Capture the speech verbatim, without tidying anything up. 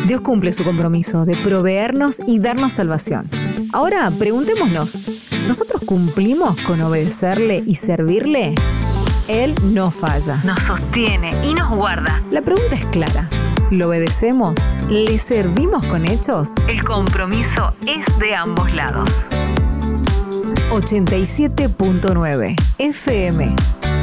Dios cumple su compromiso de proveernos y darnos salvación. Ahora, preguntémonos, ¿nosotros cumplimos con obedecerle y servirle? Él no falla, nos sostiene y nos guarda. La pregunta es clara. ¿Lo obedecemos? ¿Le servimos con hechos? El compromiso es de ambos lados. ochenta y siete punto nueve F M